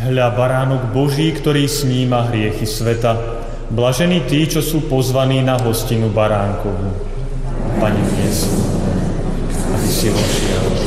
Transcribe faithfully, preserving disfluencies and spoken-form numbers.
Hľa, baránok Boží, ktorý sníma hriechy sveta. Blažení tí, čo sú pozvaní na hostinu baránkovú. Pane, dnes, aby si vošiel.